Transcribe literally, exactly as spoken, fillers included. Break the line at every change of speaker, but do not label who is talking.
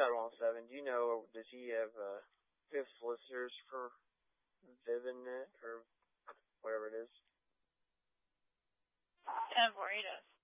five one seven, do you know, does he have, uh, do you have solicitors for Vivinet, or whatever it is?
ten four, he does.